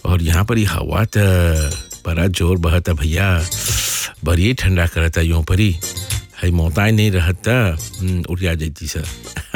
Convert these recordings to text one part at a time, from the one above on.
और यहाँ पर ही हवा त बड़ा जोर बहता भैया, बड़ी ठंडा करता यूँ परी है मोताई नहीं रहता उड़िया जाती सर।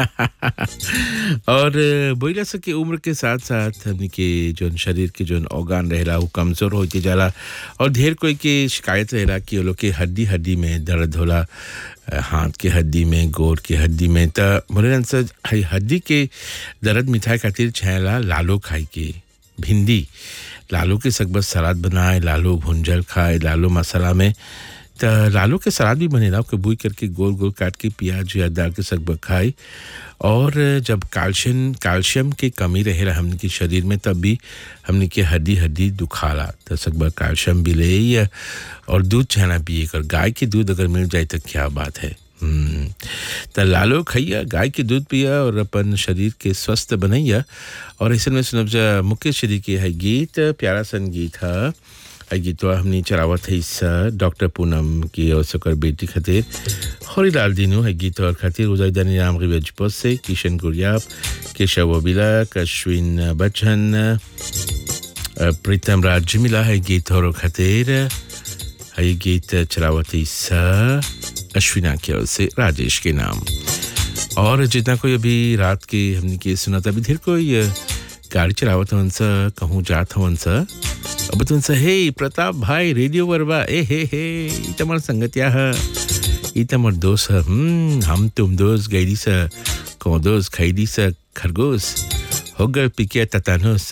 और बोला सर कि उम्र के साथ साथ हमने के जो शरीर के जो ऑर्गन रहेला वो कमज़ोर होते जाला और ढेर कोई के शिकायत रहेला कि वो लोग के हड्डी हड्डी में दर्द होला, हाथ के हड्डी में, गोड़ के हड्डी में। तो बोले सर हड्डी के दर्द मिठाई खातिर छेला लालो खाई के, भिंडी लालो के सकबत सलाद बनाए, लालो भुंजल खाए, लालो मसाला में तो लालो के सलाद भी बनेला, उसके बुई करके गोल गोल काट के प्याज या डाल के सकबत खाए। और जब कैल्शियम की कमी रहेला हमने के शरीर में तब भी हमने के हड्डी हड्डी दुखाला, तो सकबत कैल्शियम भी ले। और दूध छाना पिए कर, गाय के दूध अगर मिल जाए तो क्या बात है। तो लालो खइया, गाय के दूध पिया और अपन शरीर के स्वस्थ बनैया। और ऐसे में सुनब जा मुकेश श्री के है गीत, प्यारा सन गीत है गीत हमने चलावत है इस डॉक्टर पूनम की और सकर बेटी खातिर हरिलाल दिनू है गीत और खातिर उदयदानी राम रिवेजपोस से किशन गुरियाब, केशव अबिलक, अश्विन बच्चन, प्रीतम राज मिला है गीत और खातिर है गीत चलावत इस अश्विना के ओर से राजेश के नाम। और जितना कोई अभी रात के हमने के सुना था, अभी ढेर कोई गाड़ी चलावत हवन सा, कहूँ जात हवन सा, अब तुम सा हे प्रताप भाई रेडियो वरबा ए हे ई तमर संगतिया है, ई तमर दोस्त है, हम तुम दोस्त गईली सा कौन दोस्त खैली सा खरगोश हो गए पिके ततानुस।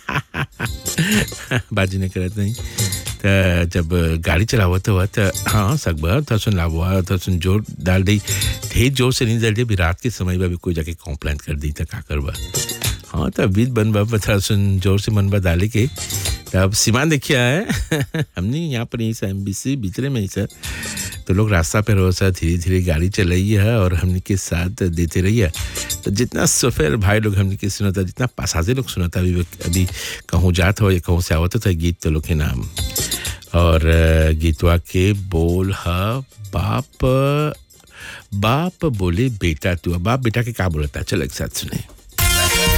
बाजी ने करत नहीं तो जब गाड़ी चलावत हुआ तो हाँ सकबा था सुन लावा था सुन जोर डाल दी, ढेर जोर से नहीं डाल दी, अभी रात के समय में भी कोई जाके कंप्लेंट कर दी था का करवा। हाँ तो बीत बनबा था सुन जोर से मनबा डाले के। अब सीमान देखिए है हमने यहाँ पर यहीं से MBC भीतरे में ही सर, तो लोग रास्ता पे रहो सर, धीरे धीरे गाड़ी चल रही है और हमने के साथ देते रही है। तो जितना सफ़र भाई लोग हमने के सुना था, जितना पासाजे लोग सुना था, अभी कहूँ जात हो या कहूँ से आवत था गीत तो लोग के नाम। और गीतवा के बोल है बाप बोले बेटा, तू बाप बेटा के क्या बोलता, चलो एक साथ सुने।